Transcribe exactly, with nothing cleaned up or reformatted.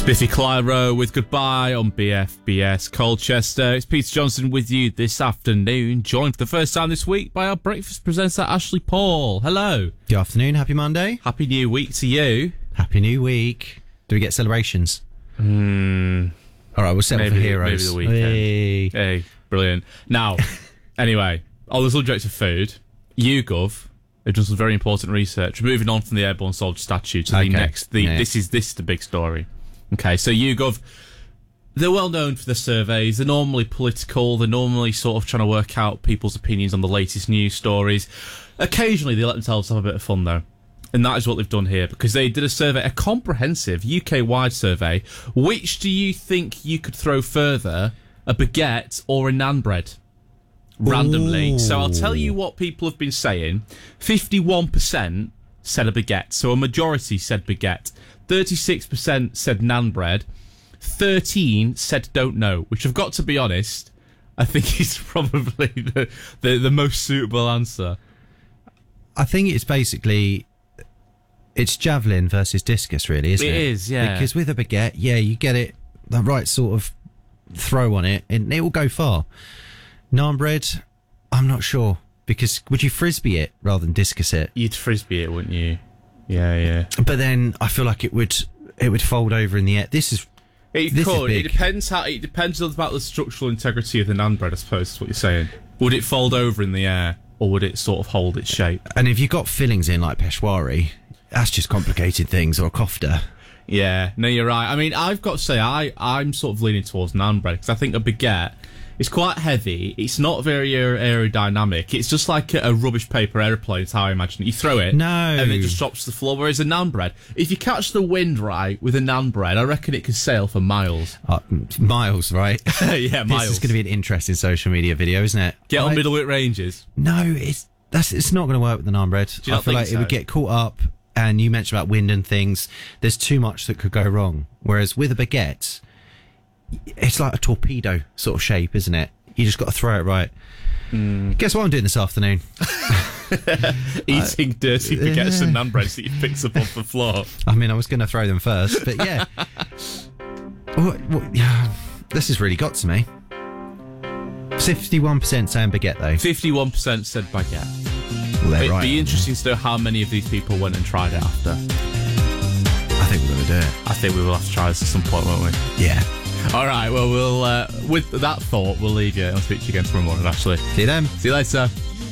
Biffy Clyro with Goodbye on B F B S Colchester. It's Peter Johnson with you this afternoon, joined for the first time this week by our breakfast presenter, Ashley Paul. Hello. Good afternoon, happy Monday. Happy New Week to you. Happy New Week. Do we get celebrations? Hmm. All right, we'll settle maybe, for heroes. Maybe the weekend. Hey, hey brilliant. Now, anyway, on the subject of food, YouGov have done some very important research. We're moving on from the airborne soldier statue to the Okay. next. The, Yeah. This is this is the big story. Okay, so YouGov, they're well known for their surveys. They're normally political. They're normally sort of trying to work out people's opinions on the latest news stories. Occasionally, they let themselves have a bit of fun, though. And that is what they've done here, because they did a survey, a comprehensive U K-wide survey. Which do you think you could throw further, a baguette or a naan bread? Randomly. Ooh. So I'll tell you what people have been saying. fifty-one percent said a baguette. So a majority said baguette. thirty-six percent said naan bread. thirteen said don't know, which I've got to be honest, I think is probably the, the, the most suitable answer. I think it's basically, it's javelin versus discus, really, isn't it? It is, yeah. Because with a baguette, yeah, you get it, the right sort of throw on it, and it will go far. Naan bread, I'm not sure, because would you frisbee it rather than discus it? You'd frisbee it, wouldn't you? Yeah, yeah. But then I feel like it would it would fold over in the air. This is It this could. is It big. depends how. It depends about the structural integrity of the naan bread, I suppose. Is what you're saying. Would it fold over in the air, or would it sort of hold its shape? And if you've got fillings in like peshwari, that's just complicated things, or kofta. Yeah, no, you're right. I mean, I've got to say, I, I'm sort of leaning towards naan bread, because I think a baguette is quite heavy. It's not very aer- aerodynamic. It's just like a, a rubbish paper aeroplane, is how I imagine it. You throw it, No. and it just drops to the floor, whereas a naan bread, if you catch the wind right with a naan bread, I reckon it could sail for miles. Uh, miles, right? Yeah, miles. This is going to be an interesting social media video, isn't it? Get on I- middleweight ranges. No, it's that's it's not going to work with the naan bread. you I not feel think like so? it would get caught up. And you mentioned about wind and things. There's too much that could go wrong. Whereas with a baguette, it's like a torpedo sort of shape, isn't it? You just got to throw it right. Mm. Guess what I'm doing this afternoon? Eating dirty baguettes and naan breads that you picked up off the floor. I mean, I was going to throw them first, but yeah. what, what, yeah. This has really got to me. fifty-one percent saying baguette, though. fifty-one percent said baguette. Well, they're It'd right. be interesting to know how many of these people went and tried it after. I think we're going to do it. I think we will have to try this at some point, won't we? Yeah. All right, well, we'll uh, with that thought, we'll leave you. I'll speak to you again tomorrow morning, actually. See you then. See you later.